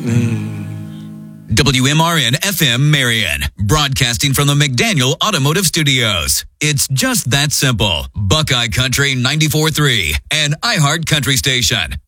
WMRN FM Marion, broadcasting from the McDaniel Automotive Studios. It's just that simple. Buckeye Country 94.3 and iHeart Country Station.